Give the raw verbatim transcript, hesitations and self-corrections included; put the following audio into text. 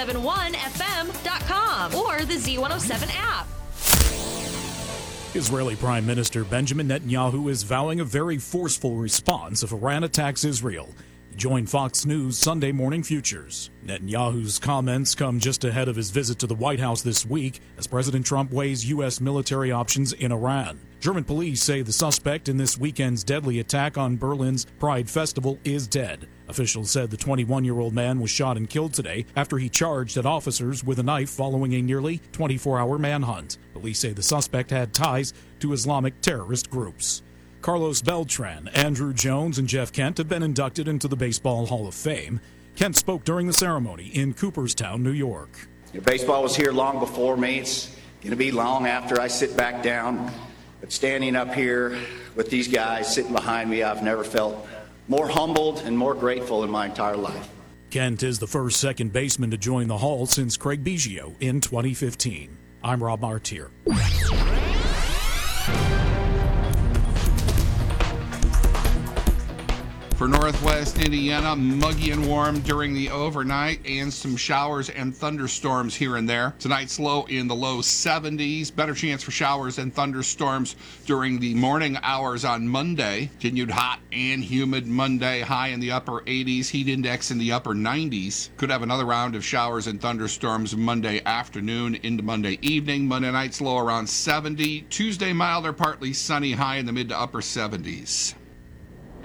seven one F M dot com or the Z one oh seven app. Israeli Prime Minister Benjamin Netanyahu is vowing a very forceful response if Iran attacks Israel. He joined Fox News Sunday Morning Futures. Netanyahu's comments come just ahead of his visit to the White House this week as President Trump weighs U S military options in Iran. German police say the suspect in this weekend's deadly attack on Berlin's Pride Festival is dead. Officials said the twenty-one-year-old man was shot and killed today after he charged at officers with a knife following a nearly twenty-four hour manhunt. Police say the suspect had ties to Islamic terrorist groups. Carlos Beltran, Andrew Jones, and Jeff Kent have been inducted into the Baseball Hall of Fame. Kent spoke during the ceremony in Cooperstown, New York. Your baseball was here long before me. It's going to be long after I sit back down. But standing up here with these guys sitting behind me, I've never felt more humbled and more grateful in my entire life. Kent is the first second baseman to join the Hall since Craig Biggio in twenty fifteen. I'm Rob Martier. For Northwest Indiana, muggy and warm during the overnight and some showers and thunderstorms here and there. Tonight's low in the low seventies. Better chance for showers and thunderstorms during the morning hours on Monday. Continued hot and humid Monday, high in the upper eighties. Heat index in the upper nineties. Could have another round of showers and thunderstorms Monday afternoon into Monday evening. Monday night's low around seventy. Tuesday milder, partly sunny, high in the mid to upper seventies.